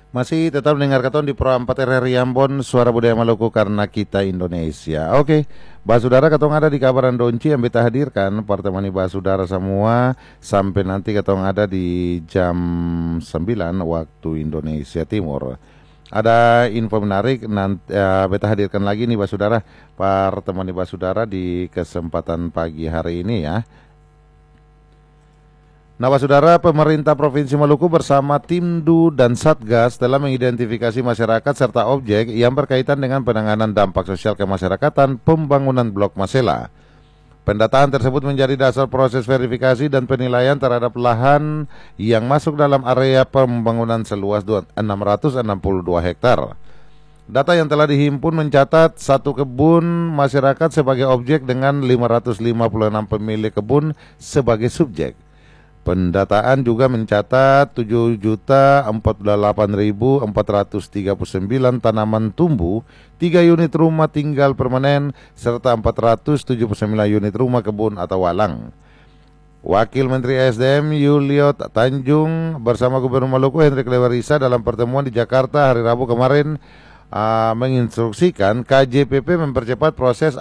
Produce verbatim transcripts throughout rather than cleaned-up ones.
Masih tetap mendengar katon di Pro empat R R I Ambon, Suara Budaya Maluku karena kita Indonesia. Oke, Basudara katong ada di Kabaran Donci yang beta hadirkan pertemani Basudara semua sampai nanti katong ada di jam sembilan waktu Indonesia Timur. Ada info menarik nanti ya, beta hadirkan lagi nih Basudara, pertemani Basudara di kesempatan pagi hari ini ya. Nah, Saudara, pemerintah Provinsi Maluku bersama Timdu dan Satgas telah mengidentifikasi masyarakat serta objek yang berkaitan dengan penanganan dampak sosial kemasyarakatan pembangunan Blok Masela. Pendataan tersebut menjadi dasar proses verifikasi dan penilaian terhadap lahan yang masuk dalam area pembangunan seluas enam ratus enam puluh dua hektar. Data yang telah dihimpun mencatat satu kebun masyarakat sebagai objek dengan lima ratus lima puluh enam pemilik kebun sebagai subjek. Pendataan juga mencatat tujuh juta empat puluh delapan ribu empat ratus tiga puluh sembilan tanaman tumbuh, tiga unit rumah tinggal permanen, serta empat ratus tujuh puluh sembilan unit rumah kebun atau walang. Wakil Menteri S D M Yulio Tanjung bersama Gubernur Maluku Hendrik Lewarisa dalam pertemuan di Jakarta hari Rabu kemarin uh, menginstruksikan K J P P mempercepat proses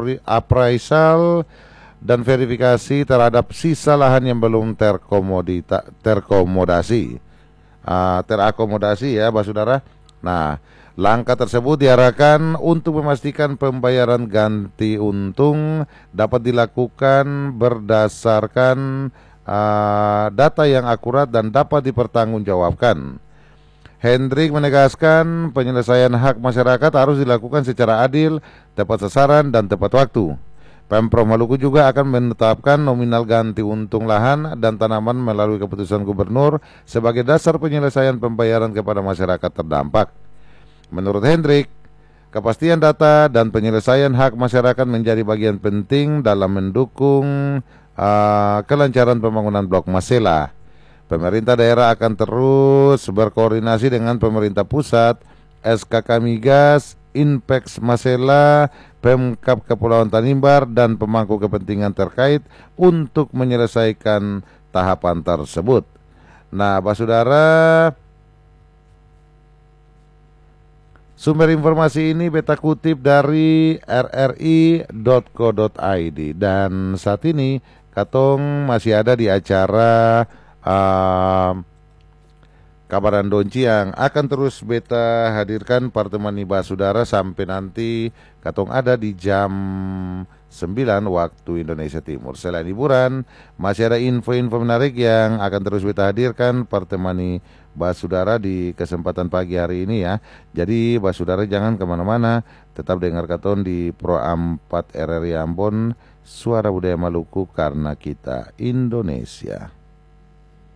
appraisal dan verifikasi terhadap sisa lahan yang belum terkomodita, terkomodasi, uh, terakomodasi ya, Saudara. Nah, langkah tersebut diarahkan untuk memastikan pembayaran ganti untung dapat dilakukan berdasarkan uh, data yang akurat dan dapat dipertanggungjawabkan. Hendrik menegaskan penyelesaian hak masyarakat harus dilakukan secara adil, tepat sasaran, dan tepat waktu. Pemprov Maluku juga akan menetapkan nominal ganti untung lahan dan tanaman melalui keputusan gubernur sebagai dasar penyelesaian pembayaran kepada masyarakat terdampak. Menurut Hendrik, kepastian data dan penyelesaian hak masyarakat menjadi bagian penting dalam mendukung uh, kelancaran pembangunan Blok Masela. Pemerintah daerah akan terus berkoordinasi dengan pemerintah pusat, S K K Migas, Inpex Masela, Pemkab Kepulauan Tanimbar, dan pemangku kepentingan terkait untuk menyelesaikan tahapan tersebut. Nah, Saudara, sumber informasi ini beta kutip dari r r i dot co dot i d dan saat ini katong masih ada di acara uh, Kabaran Donci yang akan terus beta hadirkan pertemani Basudara sampai nanti katong ada di jam sembilan waktu Indonesia Timur. Selain hiburan, masih ada info-info menarik yang akan terus beta hadirkan pertemani Basudara di kesempatan pagi hari ini ya. Jadi Basudara jangan kemana-mana, tetap dengar katon di Pro empat R R I Ambon, Suara Budaya Maluku karena kita Indonesia.